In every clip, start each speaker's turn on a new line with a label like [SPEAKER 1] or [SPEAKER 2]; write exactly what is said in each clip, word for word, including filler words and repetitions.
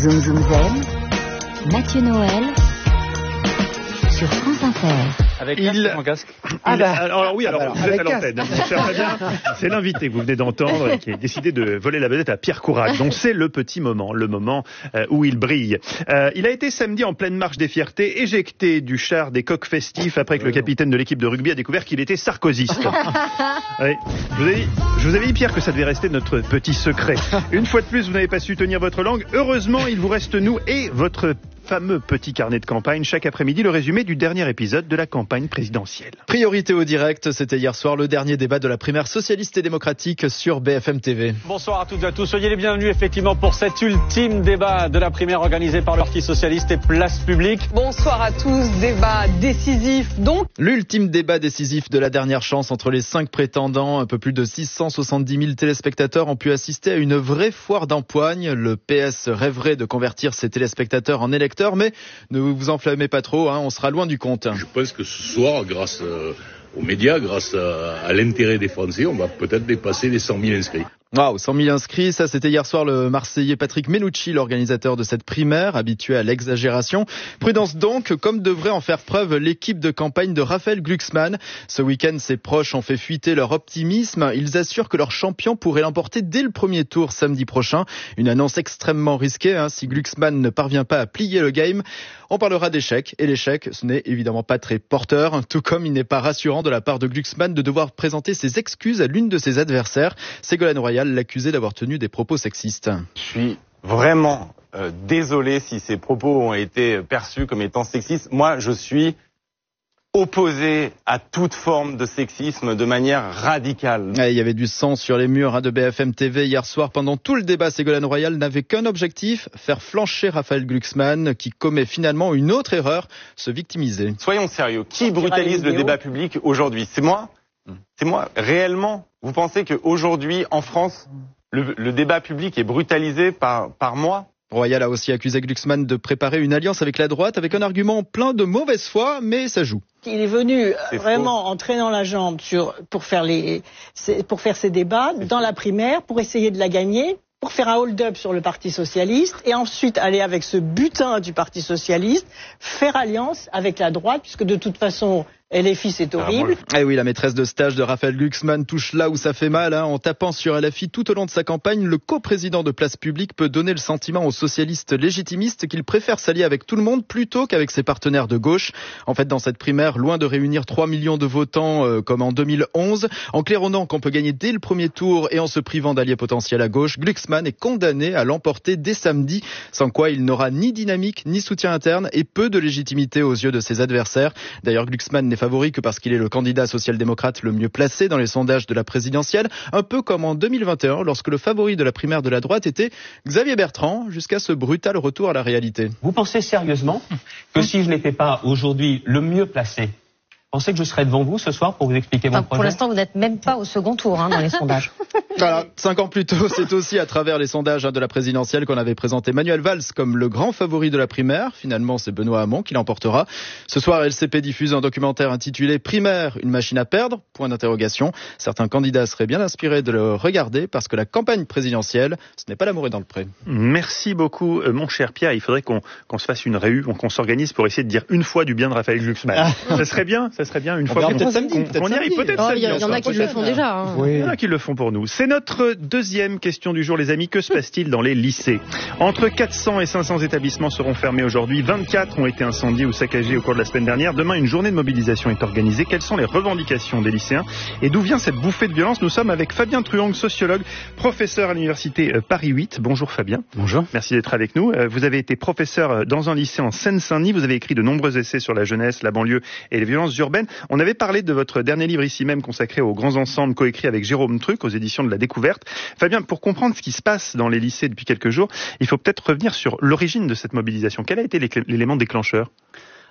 [SPEAKER 1] Zoom Zoom Zen, Mathieu Noël, sur France Inter.
[SPEAKER 2] Avec
[SPEAKER 3] il...
[SPEAKER 2] casque, sans casque.
[SPEAKER 3] Ah bah. alors, alors oui, alors, alors vous êtes à l'antenne. Mon cher Fabien, c'est l'invité que vous venez d'entendre et qui a décidé de voler la vedette à Pierre Courac, dont c'est le petit moment, le moment euh, où il brille. Euh, il a été samedi en pleine marche des fiertés, éjecté du char des coqs festifs après que le capitaine de l'équipe de rugby a découvert qu'il était sarkoziste. Oui. Je vous avais dit, je vous avais dit, Pierre, que ça devait rester notre petit secret. Une fois de plus, vous n'avez pas su tenir votre langue. Heureusement, il vous reste nous et votre fameux petit carnet de campagne. Chaque après-midi, le résumé du dernier épisode de la campagne présidentielle.
[SPEAKER 4] Priorité au direct, c'était hier soir le dernier débat de la primaire socialiste et démocratique sur B F M T V.
[SPEAKER 2] Bonsoir à toutes et à tous, soyez les bienvenus effectivement pour cet ultime débat de la primaire organisé par le Parti Socialiste et Place Publique.
[SPEAKER 5] Bonsoir à tous, débat décisif donc.
[SPEAKER 4] L'ultime débat décisif de la dernière chance entre les cinq prétendants. Un peu plus de six cent soixante-dix mille téléspectateurs ont pu assister à une vraie foire d'empoigne. Le P S rêverait de convertir ses téléspectateurs en électeurs, mais ne vous enflammez pas trop, hein, on sera loin du compte.
[SPEAKER 6] Je pense que ce soir, grâce euh, aux médias, grâce à, à l'intérêt des Français, on va peut-être dépasser les cent mille inscrits.
[SPEAKER 4] Wow, cent mille inscrits, ça c'était hier soir le Marseillais Patrick Menucci, l'organisateur de cette primaire, habitué à l'exagération. Prudence donc, comme devrait en faire preuve l'équipe de campagne de Raphaël Glucksmann. Ce week-end, ses proches ont fait fuiter leur optimisme. Ils assurent que leur champion pourrait l'emporter dès le premier tour samedi prochain. Une annonce extrêmement risquée, hein, si Glucksmann ne parvient pas à plier le game. On parlera d'échec, et l'échec, ce n'est évidemment pas très porteur, tout comme il n'est pas rassurant de la part de Glucksmann de devoir présenter ses excuses à l'une de ses adversaires. Ségolène Royal l'accusait d'avoir tenu des propos sexistes.
[SPEAKER 7] Je suis vraiment euh, désolé si ces propos ont été perçus comme étant sexistes. Moi, je suis opposé à toute forme de sexisme de manière radicale.
[SPEAKER 4] Il y avait du sang sur les murs hein, de B F M T V hier soir. Pendant tout le débat, Ségolène Royal n'avait qu'un objectif, faire flancher Raphaël Glucksmann, qui commet finalement une autre erreur, se victimiser.
[SPEAKER 7] Soyons sérieux. Qui brutalise le débat public aujourd'hui? C'est moi? C'est moi, réellement? Vous pensez qu'aujourd'hui, en France, le, le débat public est brutalisé par, par moi?
[SPEAKER 4] Royal a aussi accusé Glucksmann de préparer une alliance avec la droite avec un argument plein de mauvaise foi, mais ça joue.
[SPEAKER 8] Il est venu
[SPEAKER 7] C'est
[SPEAKER 8] vraiment
[SPEAKER 7] faux.
[SPEAKER 8] en traînant la jambe sur, pour, faire les, pour faire ses débats dans la primaire, pour essayer de la gagner, pour faire un hold-up sur le Parti Socialiste et ensuite aller avec ce butin du Parti Socialiste, faire alliance avec la droite, puisque de toute façon, L F I c'est horrible.
[SPEAKER 4] Eh oui, la maîtresse de stage de Raphaël Glucksmann touche là où ça fait mal. Hein. En tapant sur L F I tout au long de sa campagne, le coprésident de Place Publique peut donner le sentiment aux socialistes légitimistes qu'il préfère s'allier avec tout le monde plutôt qu'avec ses partenaires de gauche. En fait, dans cette primaire, loin de réunir trois millions de votants euh, comme en deux mille onze, en claironnant qu'on peut gagner dès le premier tour et en se privant d'alliés potentiels à gauche, Glucksmann est condamné à l'emporter dès samedi, sans quoi il n'aura ni dynamique ni soutien interne et peu de légitimité aux yeux de ses adversaires. D'ailleurs, Glucksmann n'est favori que parce qu'il est le candidat social-démocrate le mieux placé dans les sondages de la présidentielle, un peu comme en deux mille vingt et un lorsque le favori de la primaire de la droite était Xavier Bertrand, jusqu'à ce brutal retour à la réalité.
[SPEAKER 9] Vous pensez sérieusement que si je n'étais pas aujourd'hui le mieux placé, vous pensez que je serais devant vous ce soir pour vous expliquer mon
[SPEAKER 10] enfin,
[SPEAKER 9] projet?
[SPEAKER 10] Pour l'instant, vous n'êtes même pas au second tour hein, dans les sondages.
[SPEAKER 4] Voilà, cinq ans plus tôt, c'est aussi à travers les sondages hein, de la présidentielle qu'on avait présenté Manuel Valls comme le grand favori de la primaire. Finalement, c'est Benoît Hamon qui l'emportera. Ce soir, L C P diffuse un documentaire intitulé « Primaire, une machine à perdre ?» Point d'interrogation. Certains candidats seraient bien inspirés de le regarder parce que la campagne présidentielle, ce n'est pas l'amour est dans le pré.
[SPEAKER 3] Merci beaucoup, euh, mon cher Pierre. Il faudrait qu'on, qu'on se fasse une réu, qu'on s'organise pour essayer de dire une fois du bien de Raphaël Glucksmann. Ah. Ça serait bien, ça serait bien une
[SPEAKER 4] on
[SPEAKER 3] fois.
[SPEAKER 4] Peut-être samedi,
[SPEAKER 3] on,
[SPEAKER 4] peut-être
[SPEAKER 3] on y arrive, peut-être
[SPEAKER 10] oh,
[SPEAKER 3] samedi.
[SPEAKER 10] Il y, y en a qui le font déjà. Hein.
[SPEAKER 3] Oui. Il y en a qui le font pour nous. C'est notre deuxième question du jour, les amis. Que se passe-t-il dans les lycées? Entre quatre cents et cinq cents établissements seront fermés aujourd'hui. vingt-quatre ont été incendiés ou saccagés au cours de la semaine dernière. Demain, une journée de mobilisation est organisée. Quelles sont les revendications des lycéens? Et d'où vient cette bouffée de violence? Nous sommes avec Fabien Truong, sociologue, professeur à l'université Paris huit. Bonjour Fabien.
[SPEAKER 11] Bonjour.
[SPEAKER 3] Merci d'être avec nous. Vous avez été professeur dans un lycée en Seine-Saint-Denis. Vous avez écrit de nombreux essais sur la jeunesse, la banlieue et les violences urbaines. On avait parlé de votre dernier livre ici même consacré aux grands ensembles, coécrit avec Jérôme Truc aux éditions de La Découverte. Fabien, pour comprendre ce qui se passe dans les lycées depuis quelques jours, il faut peut-être revenir sur l'origine de cette mobilisation. Quel a été l'élément déclencheur?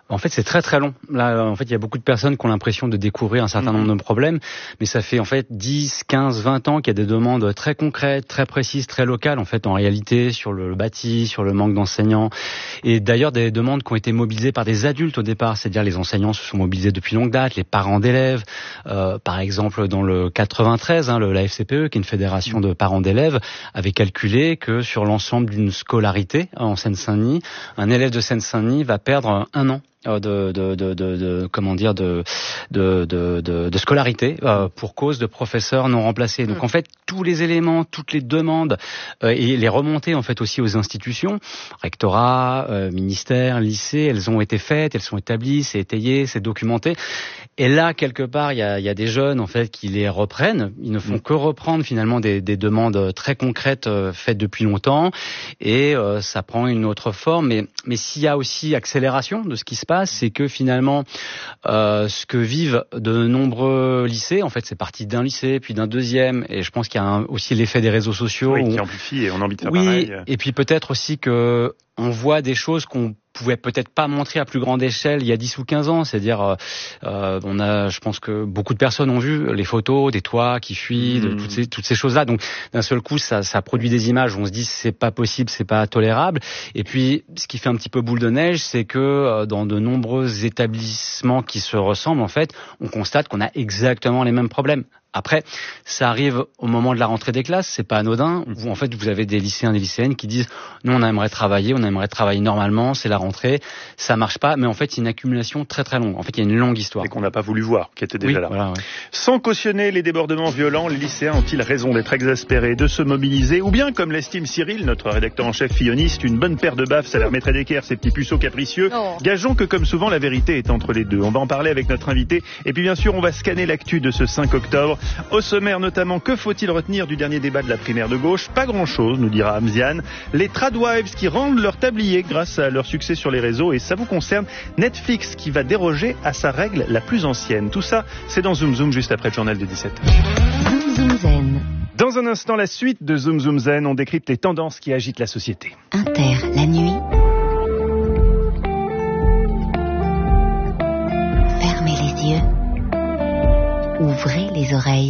[SPEAKER 11] En fait, c'est très très long. Là, en fait, il y a beaucoup de personnes qui ont l'impression de découvrir un certain nombre de problèmes, mais ça fait en fait dix, quinze, vingt ans qu'il y a des demandes très concrètes, très précises, très locales, en fait, en réalité, sur le bâti, sur le manque d'enseignants. Et d'ailleurs, des demandes qui ont été mobilisées par des adultes au départ, c'est-à-dire les enseignants se sont mobilisés depuis longue date, les parents d'élèves. Euh, par exemple, dans le quatre-vingt-treize, hein, le, la F C P E, qui est une fédération de parents d'élèves, avait calculé que sur l'ensemble d'une scolarité en Seine-Saint-Denis, un élève de Seine-Saint-Denis va perdre un an. De, de, de, de, de, comment dire, de, de, de, de, de scolarité euh, pour cause de professeurs non remplacés. Donc en fait, tous les éléments, toutes les demandes euh, et les remontées en fait aussi aux institutions, rectorat, euh, ministère, lycée, elles ont été faites, elles sont établies, c'est étayé, c'est documenté. Et là, quelque part, il y a, il y a des jeunes en fait qui les reprennent. Ils ne font que reprendre finalement des, des demandes très concrètes euh, faites depuis longtemps, et euh, ça prend une autre forme. Mais, mais s'il y a aussi accélération de ce qui se passe, c'est que finalement, euh, ce que vivent de nombreux lycées, en fait, c'est parti d'un lycée, puis d'un deuxième, et je pense qu'il y a un, aussi l'effet des réseaux sociaux.
[SPEAKER 3] Oui,
[SPEAKER 11] où...
[SPEAKER 3] qui amplifie et on a envie de faire
[SPEAKER 11] oui,
[SPEAKER 3] pareil.
[SPEAKER 11] Et puis peut-être aussi que on voit des choses qu'on pouvait peut-être pas montrer à plus grande échelle il y a dix ou quinze ans, c'est-à-dire euh, on a, je pense que beaucoup de personnes ont vu les photos des toits qui fuient, mmh. de toutes ces toutes ces choses-là. Donc d'un seul coup, ça ça produit des images où on se dit c'est pas possible, c'est pas tolérable. Et puis ce qui fait un petit peu boule de neige, c'est que euh, dans de nombreux établissements qui se ressemblent, en fait, on constate qu'on a exactement les mêmes problèmes. Après, ça arrive au moment de la rentrée des classes, c'est pas anodin. Vous, en fait, vous avez des lycéens, des lycéennes qui disent « Nous, on aimerait travailler, on aimerait travailler normalement, c'est la rentrée, ça marche pas. » Mais en fait, c'est une accumulation très très longue. En fait, il y a une longue histoire.
[SPEAKER 3] Et qu'on n'a pas voulu voir, qui était déjà
[SPEAKER 11] oui,
[SPEAKER 3] là.
[SPEAKER 11] Voilà, ouais.
[SPEAKER 3] Sans cautionner les débordements violents, les lycéens ont-ils raison d'être exaspérés, de se mobiliser, ou bien, comme l'estime Cyril, notre rédacteur en chef filloniste, une bonne paire de baffes, ça leur mettrait d'équerre, ces petits puceaux capricieux. Non. Gageons que, comme souvent, la vérité est entre les deux. On va en parler avec notre invité. Et puis, bien sûr, on va scanner l'actu de ce cinq octobre. Au sommaire, notamment, que faut-il retenir du dernier débat de la primaire de gauche? Pas grand-chose, nous dira Hamziane. Les tradwives qui rendent leur tablier grâce à leur succès sur les réseaux, et ça vous concerne. Netflix qui va déroger à sa règle la plus ancienne. Tout ça, c'est dans Zoom Zoom, juste après le journal de dix-sept heures.
[SPEAKER 1] Zoom Zoom Zen.
[SPEAKER 3] Dans un instant, la suite de Zoom Zoom Zen, on décrypte les tendances qui agitent la société.
[SPEAKER 1] Inter, la nuit. Fermez les yeux. Ouvrez les oreilles.